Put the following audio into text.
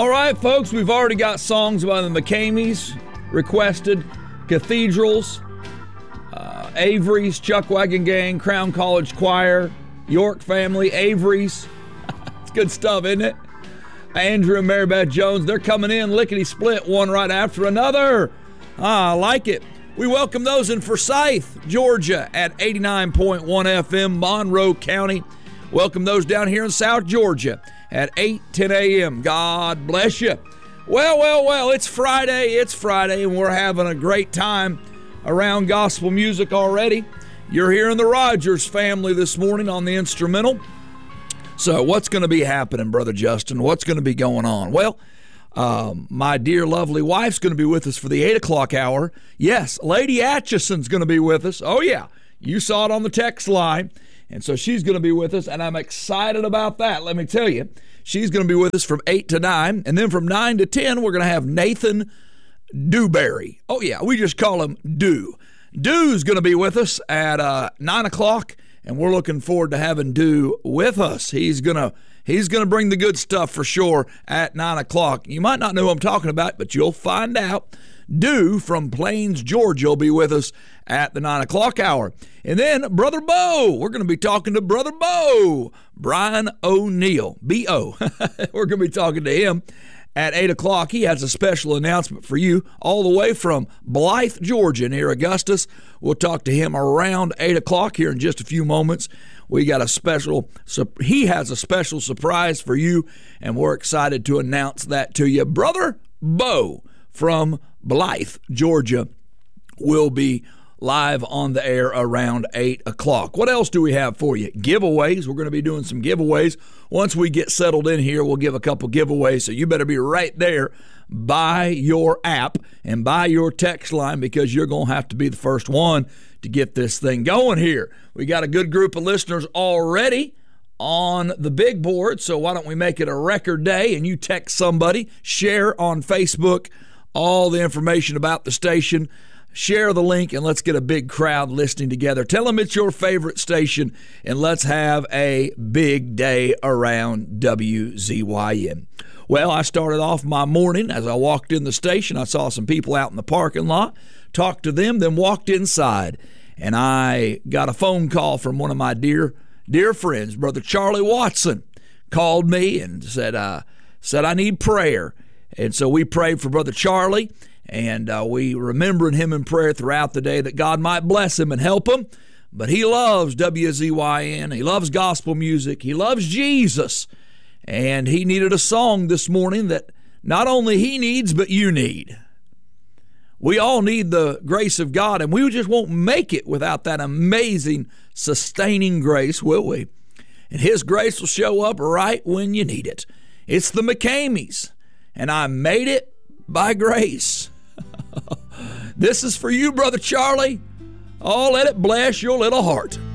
All right, folks, we've already got songs by the McCameys requested, Cathedrals, Avery's, Chuck Wagon Gang, Crown College Choir, York Family, Avery's. It's good stuff, isn't it? Andrew and Mary Beth Jones, they're coming in lickety-split, one right after another. I like it. We welcome those in Forsyth, Georgia at 89.1 FM, Monroe County. Welcome those down here in South Georgia at 8:10 a.m. God bless you. Well, it's Friday, and we're having a great time around gospel music already. You're hearing the Rogers family this morning on the instrumental. So what's going to be happening, Brother Justin? What's going to be going on? Well, my dear lovely wife's going to be with us for the 8 o'clock hour. Yes, Lady Atchison's going to be with us. Oh, yeah. You saw it on the text line. And so she's going to be with us, and I'm excited about that. Let me tell you, she's going to be with us from 8 to 9. And then from 9 to 10, we're going to have Nathan Dewberry. Oh, yeah, we just call him Dew. Dew's going to be with us at 9 o'clock, and we're looking forward to having Dew with us. He's going to bring the good stuff for sure at 9 o'clock. You might not know who I'm talking about, but you'll find out. Dew from Plains, Georgia will be with us at the 9 o'clock hour. And then Brother Bo, we're going to be talking to Brother Bo, Brian O'Neill, B-O. We're going to be talking to him at 8 o'clock. He has a special announcement for you all the way from Blythe, Georgia, near Augustus. We'll talk to him around 8 o'clock here in just a few moments. We got he has a special surprise for you, and we're excited to announce that to you. Brother Bo from Blythe, Georgia, will be live on the air around 8 o'clock. What else do we have for you? Giveaways. We're going to be doing some giveaways. Once we get settled in here, we'll give a couple giveaways, so you better be right there by your app and by your text line, because you're going to have to be the first one to get this thing going here. We got a good group of listeners already on the big board, so why don't we make it a record day and you text somebody, share on Facebook all the information about the station, share the link, and let's get a big crowd listening together. Tell them it's your favorite station, and let's have a big day around WZYM. Well, I started off my morning as I walked in the station. I saw some people out in the parking lot, talked to them, then walked inside, and I got a phone call from one of my dear friends, Brother Charlie Watson, called me and said I need prayer. And so we prayed for Brother Charlie, and we remembered him in prayer throughout the day that God might bless him and help him. But he loves WZYN. He loves gospel music. He loves Jesus. And he needed a song this morning that not only he needs, but you need. We all need the grace of God, and we just won't make it without that amazing, sustaining grace, will we? And his grace will show up right when you need it. It's the McCameys. And I made it by grace. This is for you, Brother Charlie. Oh, let it bless your little heart.